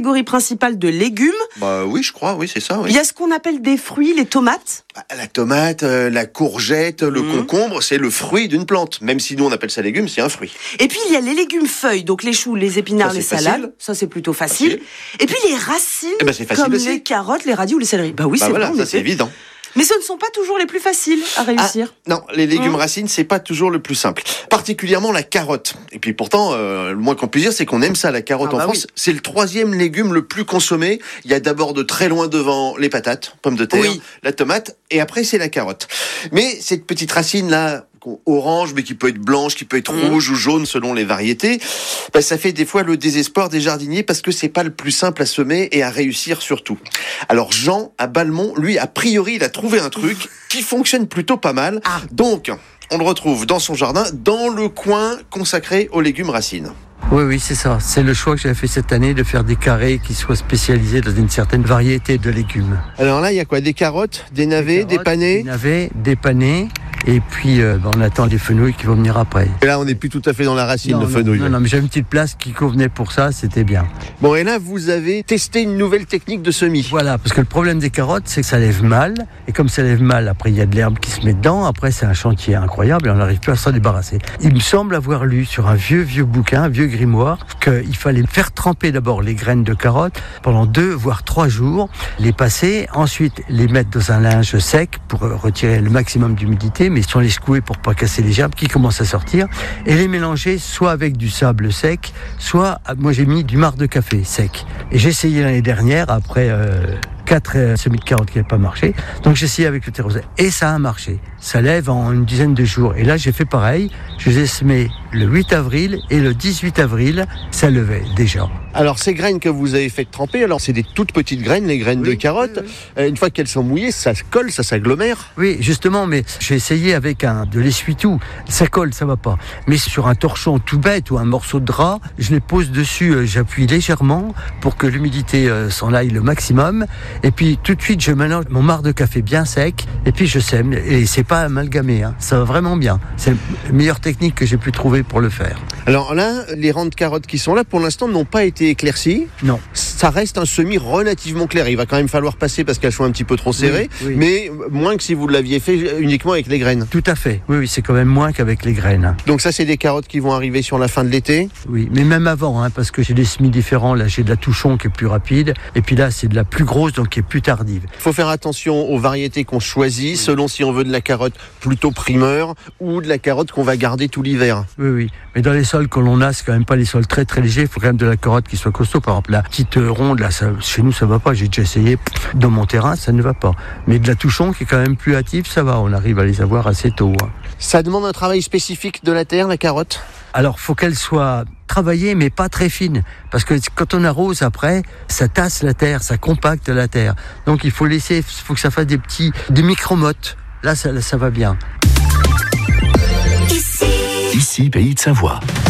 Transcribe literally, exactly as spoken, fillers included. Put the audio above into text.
catégories principales de légumes. Bah oui, je crois, oui, c'est ça. Oui. Il y a ce qu'on appelle des fruits, les tomates. Bah, la tomate, euh, la courgette, le Mmh. concombre, c'est le fruit d'une plante. Même si nous on appelle ça légume, c'est un fruit. Et puis il y a les légumes feuilles, donc les choux, les épinards, Ça, les c'est salades. facile. Ça c'est plutôt facile. Facile. Et puis les racines, Eh ben, c'est facile comme aussi. les carottes, les radis ou les céleris. Bah oui, Bah c'est voilà, vrai. en ça c'est effet. évident. Mais ce ne sont pas toujours les plus faciles à réussir. Ah, non, les légumes Mmh. racines, c'est pas toujours le plus simple. Particulièrement la carotte. Et puis pourtant, euh, le moins qu'on puisse dire, c'est qu'on aime ça, la carotte Ah en bah France. oui. C'est le troisième légume le plus consommé. Il y a d'abord de très loin devant les patates, pommes de terre, Oui. la tomate, et après c'est la carotte. Mais cette petite racine-là, orange, mais qui peut être blanche, qui peut être Mmh. rouge ou jaune selon les variétés, bah, ça fait des fois le désespoir des jardiniers parce que c'est pas le plus simple à semer et à réussir surtout. Alors Jean, à Balmont, lui, a priori, il a trouvé un truc qui fonctionne plutôt pas mal. Ah. Donc, on le retrouve dans son jardin, dans le coin consacré aux légumes racines. Oui, oui, c'est ça. C'est le choix que j'avais fait cette année de faire des carrés qui soient spécialisés dans une certaine variété de légumes. Alors là, il y a quoi? Des carottes, des navets, des, carottes, panais. Des navets, des panais. Et puis, euh, ben, on attend les fenouilles qui vont venir après. Et là, on n'est plus tout à fait dans la racine, non, le non, fenouil. non, non, mais j'avais une petite place qui convenait pour ça, c'était bien. Bon, et là, vous avez testé une nouvelle technique de semis. Voilà, parce que le problème des carottes, c'est que ça lève mal. Et comme ça lève mal, après, il y a de l'herbe qui se met dedans. Après, c'est un chantier incroyable et on n'arrive plus à s'en débarrasser. Il me semble avoir lu sur un vieux, vieux bouquin, un vieux grimoire, qu'il fallait faire tremper d'abord les graines de carottes pendant deux, voire trois jours, les passer, ensuite les mettre dans un linge sec pour retirer le maximum d'humidité, mais sans les secouer pour pas casser les gerbes qui commencent à sortir, et les mélanger soit avec du sable sec, soit, moi j'ai mis du marc de café sec. Et j'ai essayé l'année dernière, après euh, quatre euh, semis de carottes qui n'avaient pas marché, donc j'ai essayé avec le terreau et ça a marché. Ça lève en une dizaine de jours. Et là j'ai fait pareil, je les ai semés le huit avril et le dix-huit avril, ça levait déjà. Alors, ces graines que vous avez fait tremper, alors c'est des toutes petites graines, les graines Oui, de carottes. oui, oui. Euh, Une fois qu'elles sont mouillées, ça se colle, ça s'agglomère. Oui, justement, mais j'ai essayé avec un de l'essuie-tout. Ça colle, ça va pas. Mais sur un torchon tout bête ou un morceau de drap, je les pose dessus, euh, j'appuie légèrement pour que l'humidité euh, s'en aille le maximum. Et puis tout de suite, je mélange mon marc de café bien sec et puis je sème. Et c'est pas amalgamé, hein. Ça va vraiment bien. C'est la meilleure technique que j'ai pu trouver pour le faire. Alors là, les rangs de carottes qui sont là, pour l'instant, n'ont pas été éclaircis. Non. Ça reste un semis relativement clair. Il va quand même falloir passer parce qu'elles sont un petit peu trop serrées, Oui, oui. mais moins que si vous l'aviez fait uniquement avec les graines. Tout à fait. Oui, oui, c'est quand même moins qu'avec les graines. Donc ça, c'est des carottes qui vont arriver sur la fin de l'été. Oui, mais même avant, hein, parce que j'ai des semis différents. Là, j'ai de la touchon qui est plus rapide, et puis là, c'est de la plus grosse, donc qui est plus tardive. Il faut faire attention aux variétés qu'on choisit, selon si on veut de la carotte plutôt primeur ou de la carotte qu'on va garder tout l'hiver. Oui, oui. Mais dans les sols que l'on a, c'est quand même pas les sols très très légers. Il faut quand même de la carotte qui soit costaud. Par exemple, la petite ronde, là, ça, chez nous, ça va pas. J'ai déjà essayé. Dans mon terrain, ça ne va pas. Mais de la touchon qui est quand même plus hâtive, ça va. On arrive à les avoir assez tôt. Hein. Ça demande un travail spécifique de la terre, la carotte? Alors, faut qu'elle soit travaillée, mais pas très fine. Parce que quand on arrose après, ça tasse la terre, ça compacte la terre. Donc, il faut laisser, il faut que ça fasse des petits, des micro-mottes. Là, ça, là, ça va bien. Ici, Pays de Savoie.